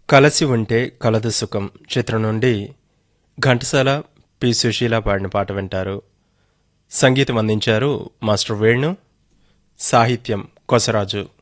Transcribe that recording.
కలసి ఉంటే కలదు సుఖం చిత్రం నుండి ఘంటసాల పి సుశీల పాడిన పాట వింటారు. సంగీతం అందించారు మాస్టర్ వేణు, సాహిత్యం కొసరాజు.